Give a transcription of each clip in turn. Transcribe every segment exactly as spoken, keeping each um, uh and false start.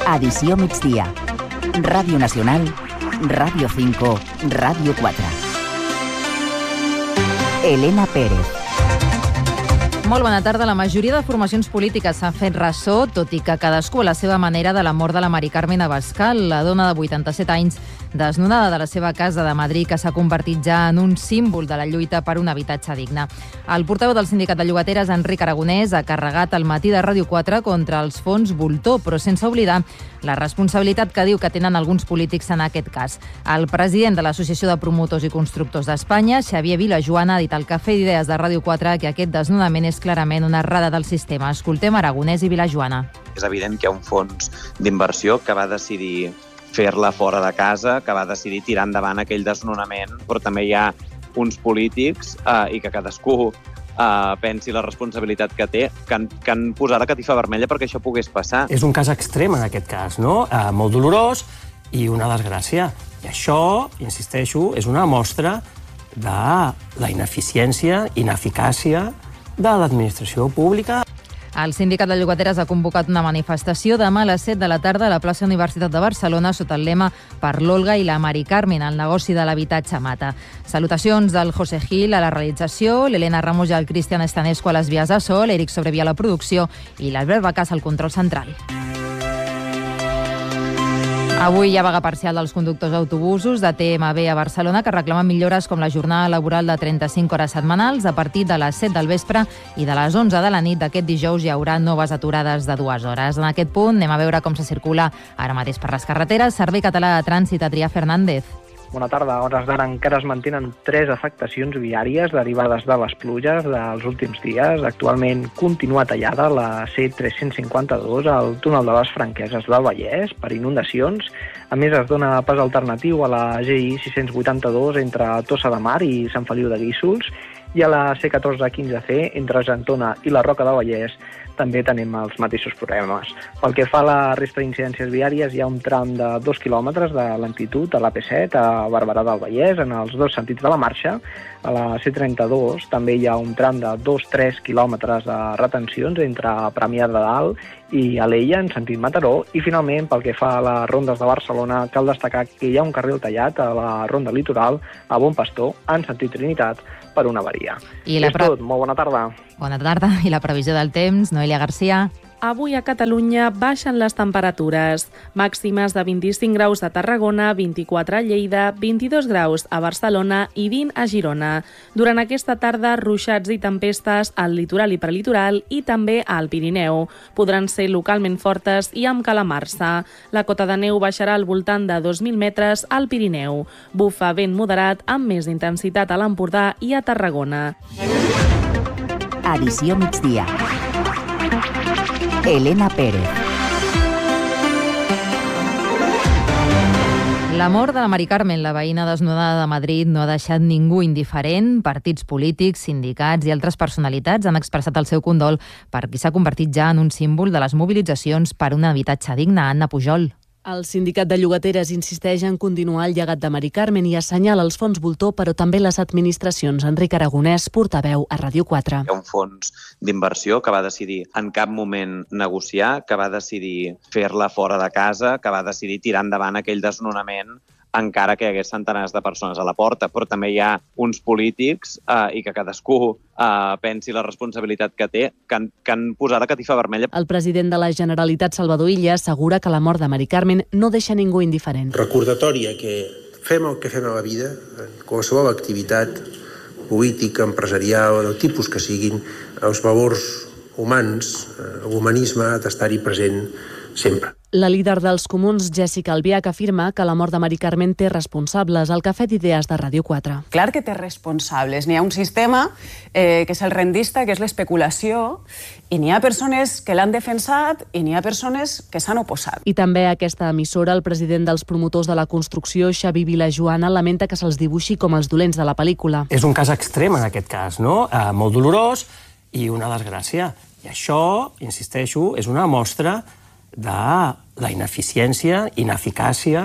Edició migdia. Ràdio Nacional, Ràdio cinco, Ràdio quatre. Elena Pérez. Molt bona tarda. La majoria de formacions polítiques s'han fet ressò, tot i que cadascú a la seva manera, de la mort de la Mari Carmen Abascal, la dona de vuitanta-set anys, desnonada de la seva casa de Madrid, que s'ha convertit ja en un símbol de la lluita per un habitatge digne. El portaveu del sindicat de llogateres, Enric Aragonès, ha carregat al matí de Ràdio quatre contra els fons voltor, però sense oblidar la responsabilitat que diu que tenen alguns polítics en aquest cas. El president de l'Associació de Promotors i Constructors d'Espanya, Xavier Vilajoana, ha dit al Cafè d'Idees de Ràdio quatre que aquest desnonament és clarament una errada del sistema. Escoltem Aragonès i Vilajoana. És evident que hi ha un fons d'inversió que va decidir fer-la fora de casa, que va decidir tirar endavant aquell desnonament, però també hi ha uns polítics eh, i que cadascú eh, pensi la responsabilitat que té, que han, que han posat la catifa vermella perquè això pogués passar. És un cas extrem en aquest cas, no? Eh, molt dolorós i una desgràcia. I això, insisteixo, és una mostra de la ineficiència, ineficàcia de l'administració pública. El sindicat de llogateres ha convocat una manifestació demà a les set de la tarda a la plaça Universitat de Barcelona sota el lema Per l'Olga i la Mari Carmen, el negoci de l'habitatge mata. Salutacions del José Gil a la realització, l'Helena Ramos i el Cristian Estanesco a les vies de so, l'Eric Sobrevia a la producció i l'Albert Bacàs al control central. Avui hi ha vaga parcial dels conductors d'autobusos de T M B a Barcelona que reclamen millores com la jornada laboral de trenta-cinc hores setmanals. A partir de les set del vespre i de les onze de la nit d'aquest dijous hi haurà noves aturades de dues hores. En aquest punt anem a veure com se circula ara mateix per les carreteres. Servei Català de Trànsit, Adrià Fernández. Bona tarda. A hores d'ara encara es mantenen tres afectacions viàries derivades de les pluges dels últims dies. Actualment continua tallada la C tres-cents cinquanta-dos al túnel de les Franqueses del Vallès per inundacions. A més, es dona pas alternatiu a la G I sis-cents vuitanta-dos entre Tossa de Mar i Sant Feliu de Guíxols i a la C catorze quinze C entre Argentona i la Roca del Vallès també tenim els mateixos problemes. Pel que fa a la resta d'incidències viàries, hi ha un tram de dos quilòmetres de lentitud a l'A P set a Barberà del Vallès en els dos sentits de la marxa. A la C trenta-dos també hi ha un tram de dos a tres quilòmetres de retencions entre Premià de Dalt i Alella en sentit Mataró. I finalment, pel que fa a les rondes de Barcelona, cal destacar que hi ha un carril tallat a la ronda litoral a Bon Pastor en sentit Trinitat per una avaria. I la És pre... tot. Molt bona tarda. Bona tarda. I la previsió del temps, Noelia Garcia. Avui a Catalunya baixen les temperatures. Màximes de vint-i-cinc graus a Tarragona, vint-i-quatre a Lleida, vint-i-dos graus a Barcelona i vint a Girona. Durant aquesta tarda, ruixats i tempestes al litoral i prelitoral i també al Pirineu. Podran ser localment fortes i amb calamarsa. La cota de neu baixarà al voltant de dos mil metres al Pirineu. Bufa vent moderat amb més intensitat a l'Empordà i a Tarragona. Edició migdia. Elena Pérez. La mort de la Mari Carmen, la veïna desnonada de Madrid, no ha deixat ningú indiferent. Partits polítics, sindicats i altres personalitats han expressat el seu condol per qui s'ha convertit ja en un símbol de les mobilitzacions per un habitatge digne. Anna Pujol. El sindicat de llogateres insisteix en continuar el llegat de Mari Carmen i assenyala els fons voltor, però també les administracions. Enric Aragonès, portaveu a Ràdio quatre. Hi ha un fons d'inversió que va decidir en cap moment negociar, que va decidir fer-la fora de casa, que va decidir tirar endavant aquell desnonament encara que hi hagués centenars de persones a la porta, però també hi ha uns polítics eh, i que cadascú eh, pensi la responsabilitat que té, que han, que han posat la catifa vermella. El president de la Generalitat, Salvador Illa, assegura que la mort de Mari Carmen no deixa ningú indiferent. Recordatòria que fem el que fem a la vida, en qualsevol activitat política, empresarial, del tipus que siguin, els valors humans, l'humanisme ha d'estar-hi present sempre. La líder dels comuns, Jessica Albiach, afirma que la mort de Mari Carmen té responsables al Cafè d'Idees de Ràdio quatre. Clar que té responsables. N'hi ha un sistema eh, que és el rendista, que és l'especulació, i n'hi ha persones que l'han defensat i n'hi ha persones que s'han oposat. I també a aquesta emissora, el president dels promotors de la construcció, Xavier Vilajoana, lamenta que se'ls dibuixi com els dolents de la pel·lícula. És un cas extrem en aquest cas, no? Eh, molt dolorós i una desgràcia. I això, insisteixo, és una mostra de la ineficiència, ineficàcia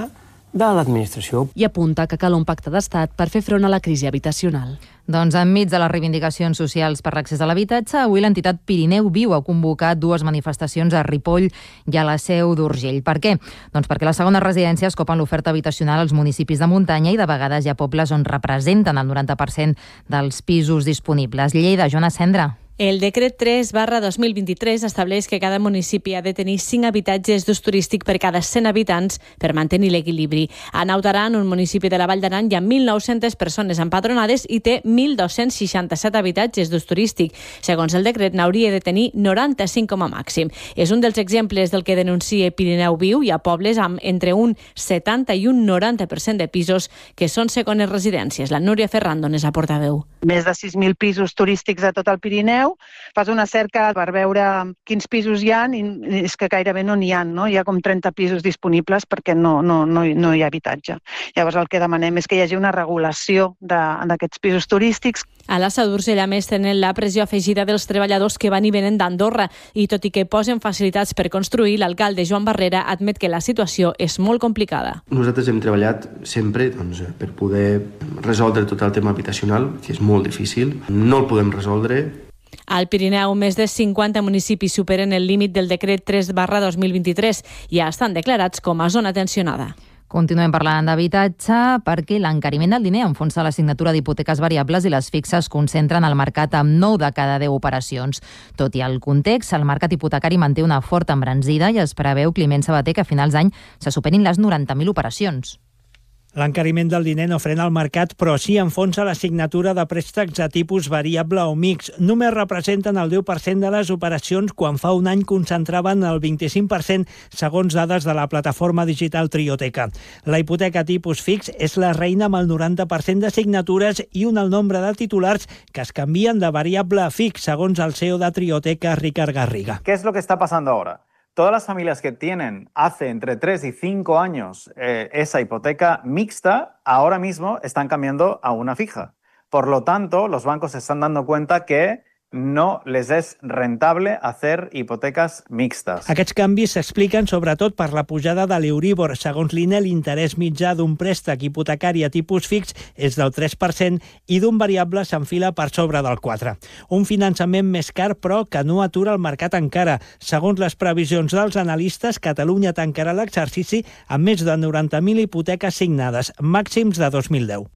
de l'administració. I apunta que cal un pacte d'estat per fer front a la crisi habitacional. Doncs enmig de les reivindicacions socials per l'accés a l'habitatge, avui l'entitat Pirineu Viu ha convocat dues manifestacions a Ripoll i a la Seu d'Urgell. Per què? Doncs perquè les segones residències copen l'oferta habitacional als municipis de muntanya i de vegades hi ha pobles on representen el noranta per cent dels pisos disponibles. Lleida, Joana Cendra. El decret tres barra dos mil vint-i-tres estableix que cada municipi ha de tenir cinc habitatges d'ús turístic per cada cent habitants per mantenir l'equilibri. A Naut Aran, un municipi de la Vall d'Aran, hi ha mil nou-centes persones empadronades i té mil dos-cents seixanta-set habitatges d'ús turístic. Segons el decret, n'hauria de tenir noranta-cinc com a màxim. És un dels exemples del que denuncia Pirineu Viu. Hi ha pobles amb entre un setanta i un noranta per cent de pisos que són segones residències. La Núria Ferrando n'és la portaveu. Més de sis mil pisos turístics a tot el Pirineu. Fas una cerca per veure quins pisos hi ha i és que gairebé no n'hi ha, no? Hi ha com trenta pisos disponibles perquè no, no, no, no hi ha habitatge. Llavors el que demanem és que hi hagi una regulació d'aquests pisos turístics. A la Seu d'Urgell, a més, tenen la pressió afegida dels treballadors que van i venen d'Andorra i tot i que posen facilitats per construir, l'alcalde Joan Barrera admet que la situació és molt complicada. Nosaltres hem treballat sempre doncs, per poder resoldre tot el tema habitacional, que és molt difícil. No el podem resoldre. Al Pirineu, més de cinquanta municipis superen el límit del decret tres barra dos mil vint-i-tres i ja estan declarats com a zona tensionada. Continuem parlant d'habitatge perquè l'encariment del diner enfonsa la signatura d'hipoteques variables i les fixes concentren el mercat amb nou de cada deu operacions. Tot i el context, el mercat hipotecari manté una forta embranzida i es preveu, Climent Sabater, que a finals d'any se superin les noranta mil operacions. L'encariment del diner no frena el mercat, però sí enfonsa la signatura de préstecs de tipus variable o mix. Només representen el deu per cent de les operacions quan fa un any concentraven el vint-i-cinc per cent segons dades de la plataforma digital Trioteca. La hipoteca tipus fix és la reina amb el noranta per cent de signatures i un alt nombre de titulars que es canvien de variable a fix, segons el C E O de Trioteca, Ricard Garriga. ¿Qué es lo que está pasando ahora? Todas las familias que tienen hace entre tres y cinco años eh, esa hipoteca mixta, ahora mismo están cambiando a una fija. Por lo tanto, los bancos se están dando cuenta que no les és rentable hacer hipotecas mixtes. Aquests canvis s'expliquen sobretot per la pujada de l'Euribor. Segons l'I N E, l'interès mitjà d'un préstec hipotecari a tipus fix és del tres per cent i d'un variable s'enfila per sobre del quatre per cent. Un finançament més car, però, que no atura el mercat encara. Segons les previsions dels analistes, Catalunya tancarà l'exercici amb més de noranta mil hipoteques signades, màxims de dos mil deu.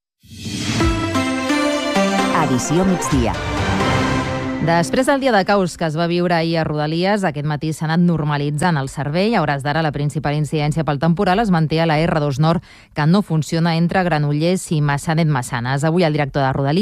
Edició migdia. Després del dia de caos que es va viure ahir a Rodalies, aquest matí s'ha anat normalitzant el servei. A hores d'ara, la principal incidència pel temporal es manté a la erre dos Nord, que no funciona entre Granollers i Massanet-Massanes. Avui el director de Rodalies